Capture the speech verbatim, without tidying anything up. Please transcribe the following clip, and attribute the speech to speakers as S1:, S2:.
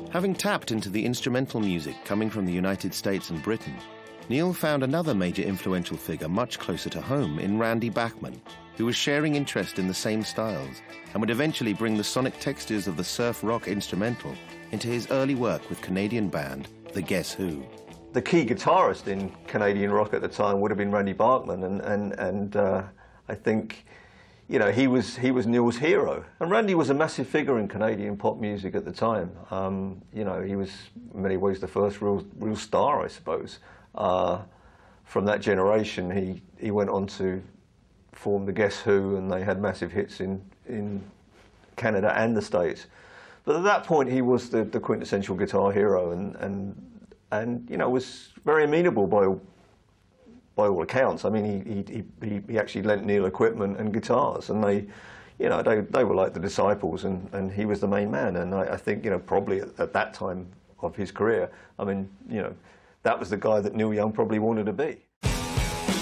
S1: Having tapped into the instrumental music coming from the United States and Britain, Neil found another major influential figure much closer to home in Randy Bachman, who was sharing interest in the same styles and would eventually bring the sonic textures of the surf rock instrumental into his early work with Canadian band The Guess Who.
S2: The key guitarist in Canadian rock at the time would have been Randy Bachman, and, and, and uh, I think, you know, he was, he was Neil's hero. And Randy was a massive figure in Canadian pop music at the time. Um, you know, he was in many ways the first real, real star, I suppose. Uh, from that generation, he, he went on to form The Guess Who, and they had massive hits in, in Canada and the States. But at that point, he was the, the quintessential guitar hero, and, and, and you know, was very amenable by, by all accounts. I mean, he, he, he, he actually lent Neil equipment and guitars, and they, you know, they, they were like the disciples, and, and he was the main man. And I, I think, you know, probably at, at that time of his career, I mean, you know, that was the guy that Neil Young probably wanted to be.